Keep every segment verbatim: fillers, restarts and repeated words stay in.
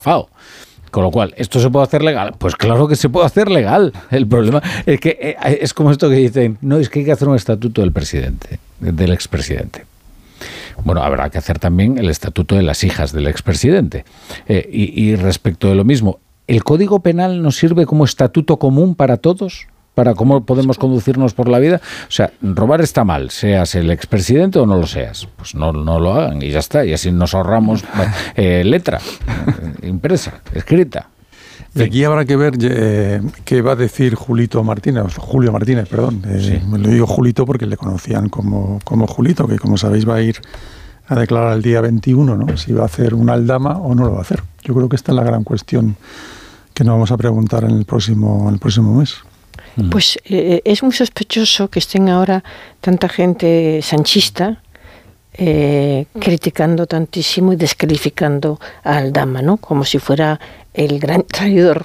Fao. Con lo cual, ¿esto se puede hacer legal? Pues claro que se puede hacer legal. El problema es que eh, es como esto que dicen, no, es que hay que hacer un estatuto del presidente, del expresidente. Bueno, habrá que hacer también el estatuto de las hijas del expresidente. Eh, y, y respecto de lo mismo, ¿el Código Penal nos sirve como estatuto común para todos? ¿Para cómo podemos conducirnos por la vida? O sea, robar está mal, seas el expresidente o no lo seas. Pues no, no lo hagan y ya está. Y así nos ahorramos eh, letra eh, impresa, escrita. Y aquí habrá que ver eh, qué va a decir Julito Martínez, Julio Martínez, perdón. Eh, sí. Me lo digo Julito porque le conocían como, como Julito, que como sabéis va a ir a declarar el día veintiuno, ¿no? Si va a hacer un aldama o no lo va a hacer. Yo creo que esta es la gran cuestión que nos vamos a preguntar en el próximo, en el próximo mes. Pues eh, es muy sospechoso que estén ahora tanta gente sanchista eh, criticando tantísimo y descalificando a Aldama, ¿no? Como si fuera el gran traidor.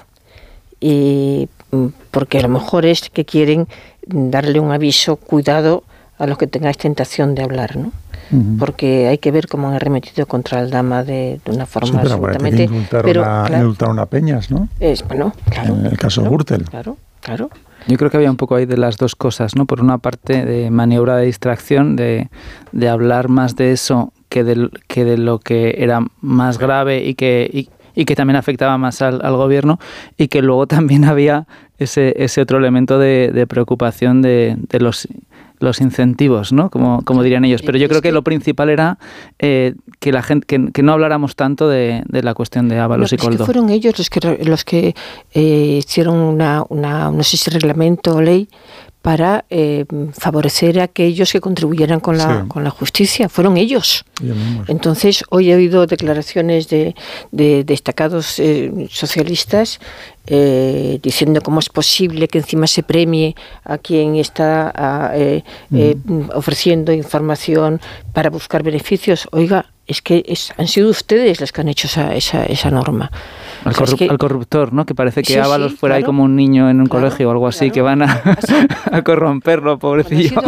Y porque a lo mejor es que quieren darle un aviso, cuidado a los que tengáis tentación de hablar, ¿no? Uh-huh. Porque hay que ver cómo han arremetido contra Aldama de, de una forma sí, pero absolutamente... Indultaron, pero, a, claro, indultaron a Peñas, ¿no? Es, bueno, claro. En el caso claro, Gürtel. Claro, claro. Yo creo que había un poco ahí de las dos cosas, ¿no? Por una parte de maniobra de distracción, de, de hablar más de eso que de, que de lo que era más grave y que, y, y que también afectaba más al, al gobierno, y que luego también había ese, ese otro elemento de, de preocupación de, de los... los incentivos, ¿no? Como, como dirían ellos. Pero yo creo que lo principal era eh, que la gente que, que no habláramos tanto de, de la cuestión de Ábalos no, y Koldo. Es que fueron ellos los que los que eh, hicieron una, una no sé si reglamento o ley para eh, favorecer a aquellos que contribuyeran con la sí. con la justicia. Fueron ellos. Entonces, hoy he oído declaraciones de, de destacados eh, socialistas eh, diciendo cómo es posible que encima se premie a quien está a, eh, mm. eh, ofreciendo información para buscar beneficios. Oiga, es que es, han sido ustedes los que han hecho esa, esa, esa norma. Al, corrup- es que, al corruptor, ¿no? Que parece que sí, Ábalos sí, fuera claro, ahí como un niño en un claro, colegio o algo así, claro. que van a, a corromperlo, pobrecillo.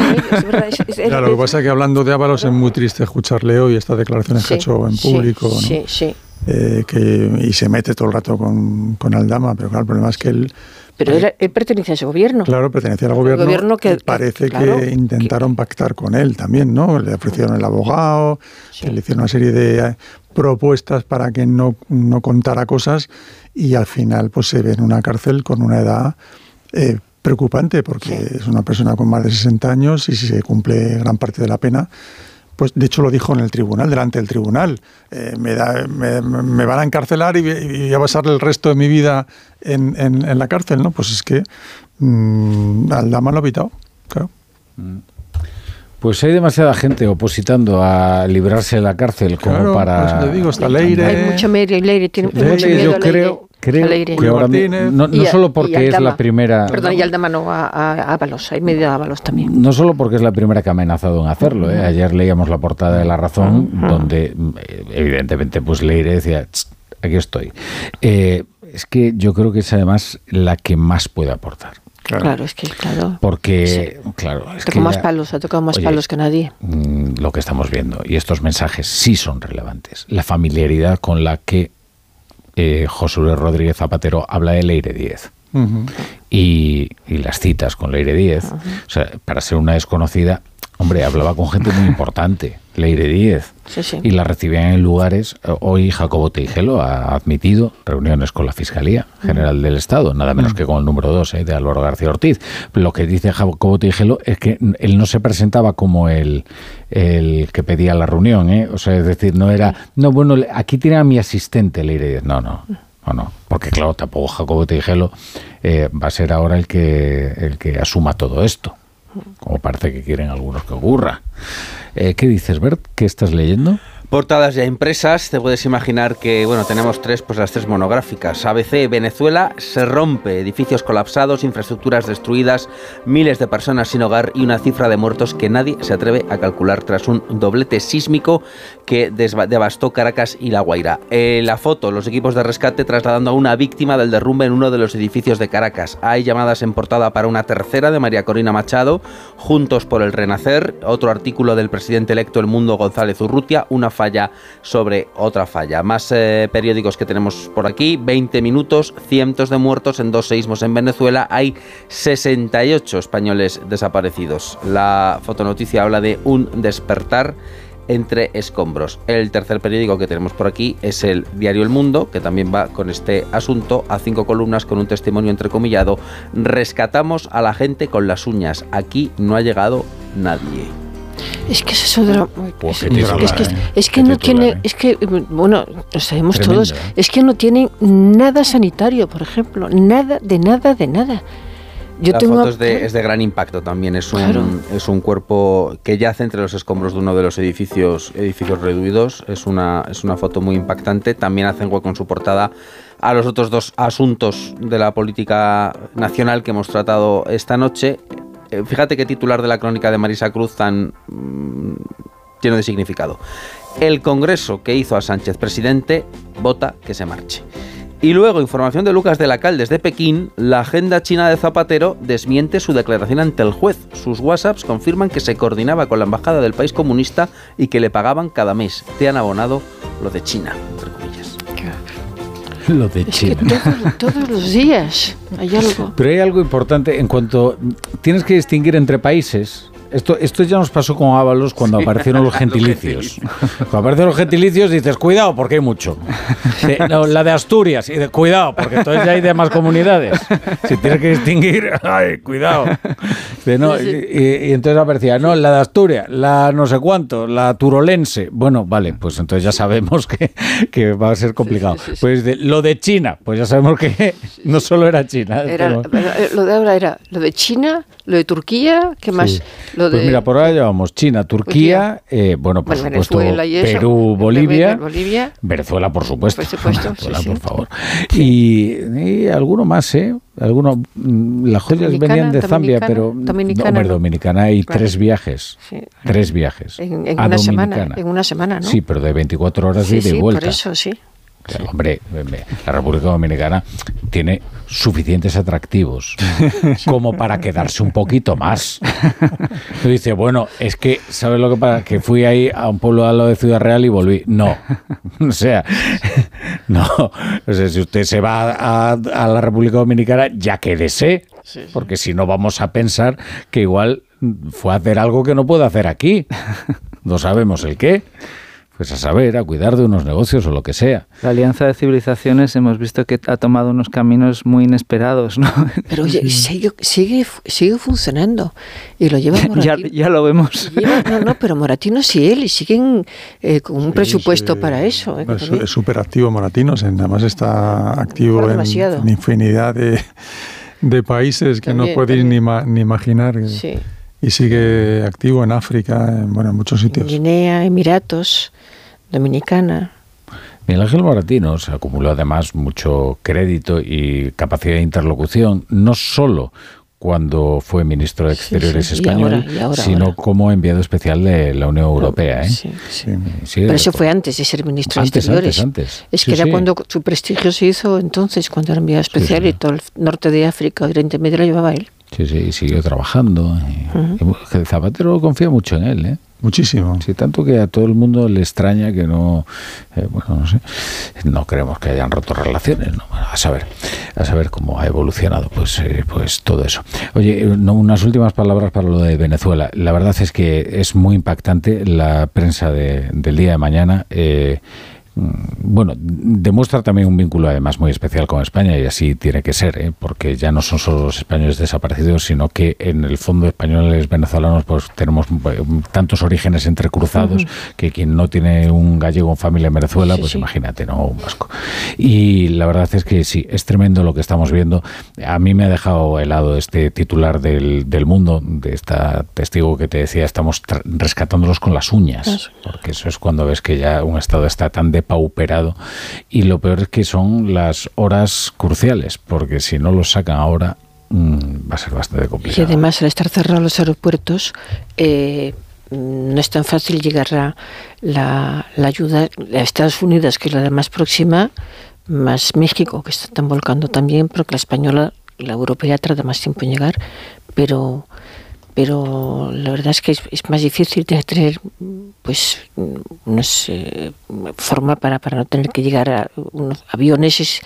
Claro, lo que pasa es que hablando de Ábalos es muy triste escucharle hoy estas declaraciones sí, que ha hecho en público, sí, ¿no? Sí, sí. Eh, que, y se mete todo el rato con, con Aldama, pero claro, el problema es que él... Pero él, él pertenece a ese gobierno. Claro, pertenece al gobierno. El gobierno que, parece que, claro, que intentaron que, pactar con él también, ¿no? Le ofrecieron el abogado, sí. que le hicieron una serie de propuestas para que no, no contara cosas, y al final pues se ve en una cárcel con una edad eh, preocupante, porque sí. es una persona con más de sesenta años y si se cumple gran parte de la pena, pues de hecho lo dijo en el tribunal, delante del tribunal, eh, me, da, me, me van a encarcelar y, y voy a pasar el resto de mi vida en, en, en la cárcel, ¿no? Pues es que mmm, Aldama lo ha evitado, claro. Pues hay demasiada gente opositando a librarse de la cárcel como claro, para... Pues te digo, está Leire... Hay mucho Leire, Leire tiene Leire, mucho miedo yo a creo, creo Leire. que ahora no, no solo porque es la primera... Perdón, y Aldama no, a, a Ábalos, hay medio a Ábalos también. No solo porque es la primera que ha amenazado en hacerlo, ¿eh? Ayer leíamos la portada de La Razón, uh-huh. donde evidentemente pues Leire decía, aquí estoy. Eh, es que yo creo que es además la que más puede aportar. Claro. claro, es que claro. Porque, sí. claro, es Tocó que más ya, palos, ha tocado más oye, palos que nadie. Lo que estamos viendo, y estos mensajes sí son relevantes. La familiaridad con la que eh, Josué Rodríguez Zapatero habla de Leire Díez. Uh-huh. Y, y las citas con Leire Díez, uh-huh. o sea, para ser una desconocida, hombre, hablaba con gente muy importante, Leire Díez, sí, sí. y la recibían en lugares. Hoy Jacobo Teijelo ha admitido reuniones con la Fiscalía General uh-huh. del Estado, nada menos uh-huh. que con el número dos eh, de Álvaro García Ortiz. Lo que dice Jacobo Teijelo es que él no se presentaba como el, el que pedía la reunión, ¿eh? O sea, es decir, no era, no, bueno, aquí tiene a mi asistente Leire Díez, no, no. No, no, porque claro, tampoco Jacobo Teijelo eh, va a ser ahora el que el que asuma todo esto, como parece que quieren algunos que ocurra. Eh, ¿Qué dices, Bert? ¿Qué estás leyendo? Portadas ya impresas, te puedes imaginar que, bueno, tenemos tres, pues las tres monográficas. A B C, Venezuela se rompe, edificios colapsados, infraestructuras destruidas, miles de personas sin hogar y una cifra de muertos que nadie se atreve a calcular tras un doblete sísmico que desva- devastó Caracas y La Guaira. Eh, la foto, los equipos de rescate trasladando a una víctima del derrumbe en uno de los edificios de Caracas. Hay llamadas en portada para una tercera de María Corina Machado, Juntos por el Renacer, otro artículo del presidente electo El Mundo González Urrutia, una falla sobre otra falla. Más eh, periódicos que tenemos por aquí. veinte minutos, cientos de muertos en dos seísmos en Venezuela. Hay sesenta y ocho españoles desaparecidos. La fotonoticia habla de un despertar entre escombros. El tercer periódico que tenemos por aquí es el diario El Mundo, que también va con este asunto, a cinco columnas con un testimonio entrecomillado. Rescatamos a la gente con las uñas. Aquí no ha llegado nadie. Es que eso es, pues es, es, es que, es que no tiene, ¿eh? es que, bueno, lo sabemos Tremendo, todos, ¿eh? Es que no tienen nada sanitario, por ejemplo, nada, de nada, de nada. Yo la tengo foto es de, es de gran impacto también, es un, claro. es un cuerpo que yace entre los escombros de uno de los edificios edificios reduidos, es una, es una foto muy impactante. También hacen hueco en su portada a los otros dos asuntos de la política nacional que hemos tratado esta noche. Eh, fíjate qué titular de la crónica de Marisa Cruz tan mmm, lleno de significado. El Congreso que hizo a Sánchez presidente vota que se marche. Y luego, información de Lucas de la Cal desde Pekín, la agenda china de Zapatero desmiente su declaración ante el juez. Sus WhatsApps confirman que se coordinaba con la embajada del país comunista y que le pagaban cada mes. Te han abonado lo de China, entre comillas. Lo de China. Es que todos, todos los días hay algo. Pero hay algo importante en cuanto... Tienes que distinguir entre países... Esto, esto ya nos pasó con Ábalos cuando sí. aparecieron los gentilicios. Cuando aparecen los gentilicios dices, cuidado, porque hay mucho. De, no, la de Asturias, y de cuidado, porque entonces ya hay demás comunidades. Si tienes que distinguir, ay, cuidado. De, no, y, y, y entonces aparecía, no, la de Asturias, la no sé cuánto, la turolense. Bueno, vale, pues entonces ya sabemos que, que va a ser complicado. Sí, sí, sí, sí. Pues de, lo de China, pues ya sabemos que no solo era China. Era, pero... Lo de ahora era lo de China, lo de Turquía, ¿qué más? Sí. Lo de... Pues mira, por ahora llevamos China, Turquía, eh, bueno, por bueno, supuesto, Perú, Bolivia, Bolivia, Venezuela, por supuesto, por supuesto, Venezuela, sí, por sí. favor. Y, y alguno más, ¿eh? Alguno, las joyas venían de Zambia, pero Dominicana, no, hombre, Dominicana hay claro. tres viajes, sí. tres viajes en, en una semana, en una semana, ¿no? Sí, pero de veinticuatro horas de sí, ida y sí, vuelta. Por eso, sí. Sí. Hombre, la República Dominicana tiene suficientes atractivos como para quedarse un poquito más. Tú dices, bueno, es que, ¿sabes lo que pasa? Que fui ahí a un pueblo al lado de Ciudad Real y volví. No, o sea, no. O sea, si usted se va a, a la República Dominicana, ya quédese, sí, sí. porque si no vamos a pensar que igual fue a hacer algo que no puede hacer aquí. No sabemos el qué. Pues a saber, a cuidar de unos negocios o lo que sea. La Alianza de Civilizaciones hemos visto que ha tomado unos caminos muy inesperados, ¿no? Pero oye, sigue, sigue, sigue funcionando y lo lleva Moratino. Ya, ya lo vemos. Lleva, no, no, pero Moratinos y él y siguen eh, con un sí, presupuesto sí, para eso. ¿eh? Es súper activo Moratinos, además está activo en, en infinidad de, de países que también, no podéis ni, ma, ni imaginar. Sí. Y sigue activo en África, en, bueno, en muchos sitios. Guinea, Emiratos, Dominicana. Miguel Ángel Moratinos acumuló además mucho crédito y capacidad de interlocución, no solo cuando fue ministro de Exteriores sí, sí. español, y ahora, y ahora, sino ahora. como enviado especial de la Unión Europea. ¿eh? Sí, sí. Sí, pero eso fue antes de ser ministro antes, de Exteriores. Antes, antes. Es que sí, era sí. cuando su prestigio se hizo entonces, cuando era enviado especial sí, sí. y todo el norte de África, Oriente Medio lo llevaba él. Sí, sí, y siguió trabajando. Y, uh-huh. y Zapatero confía mucho en él, ¿eh? Muchísimo. Sí, tanto que a todo el mundo le extraña que no, eh, bueno, no sé, no creemos que hayan roto relaciones, ¿no? Bueno, a saber, a saber cómo ha evolucionado, pues, eh, pues todo eso. Oye, no, unas últimas palabras para lo de Venezuela. La verdad es que es muy impactante la prensa de, del día de mañana. Eh, Bueno, demuestra también un vínculo además muy especial con España y así tiene que ser, ¿eh? Porque ya no son solo los españoles desaparecidos, sino que en el fondo españoles venezolanos pues tenemos tantos orígenes entrecruzados uh-huh. que quien no tiene un gallego en familia en Venezuela, sí, pues sí. imagínate, ¿no? Un vasco. Y la verdad es que sí, es tremendo lo que estamos viendo. A mí me ha dejado helado este titular del, del Mundo, de esta testigo que te decía, estamos tra- rescatándolos con las uñas, porque eso es cuando ves que ya un Estado está tan de pauperado, y lo peor es que son las horas cruciales, porque si no los sacan ahora mmm, va a ser bastante complicado. Y además al estar cerrados los aeropuertos eh, no es tan fácil llegar a la, la ayuda a Estados Unidos, que es la de más próxima, más México, que se están volcando también, porque la española, la europea tarda más tiempo en llegar, pero pero la verdad es que es, es más difícil tener pues una forma para, para no tener que llegar a unos aviones